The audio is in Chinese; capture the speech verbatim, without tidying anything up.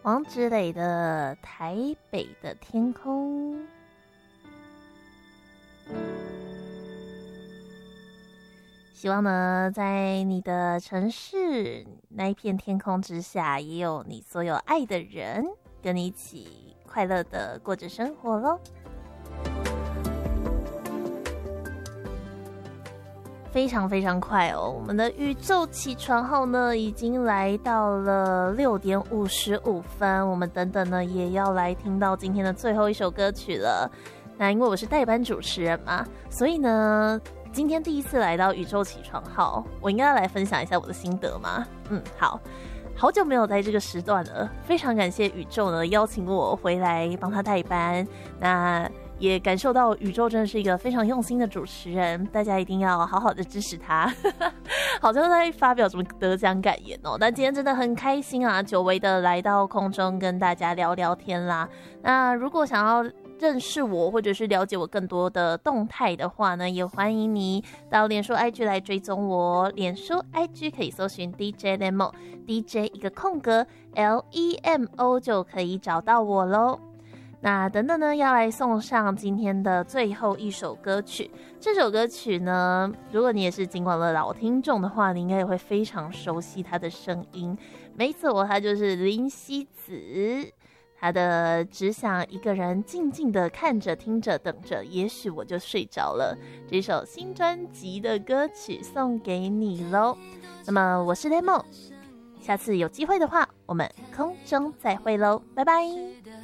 王芷蕾的《台北的天空》。希望呢，在你的城市那一片天空之下，也有你所有爱的人，跟你一起快乐的过着生活咯。非常非常快哦，我们的宇宙起床号呢，已经来到了六点五十五分，我们等等呢，也要来听到今天的最后一首歌曲了。那因为我是代班主持人嘛，所以呢，今天第一次来到宇宙起床号，我应该要来分享一下我的心得吗？嗯，好，好久没有在这个时段了，非常感谢宇宙呢邀请我回来帮他代班，那也感受到宇宙真的是一个非常用心的主持人，大家一定要好好的支持他。好像在发表什么得奖感言哦，但今天真的很开心啊，久违的来到空中跟大家聊聊天啦。那如果想要认识我或者是了解我更多的动态的话呢，也欢迎你到脸书 I G 来追踪我。脸书 I G 可以搜寻 D J Lemo， D J 一个空格 L E M O 就可以找到我咯。那等等呢，要来送上今天的最后一首歌曲。这首歌曲呢，如果你也是尽管的老听众的话，你应该也会非常熟悉他的声音。没错，他就是林夕子。他的只想一个人静静的看着听着等着，也许我就睡着了，这首新专辑的歌曲送给你咯。那么我是 Lemon， 下次有机会的话我们空中再会咯，拜拜。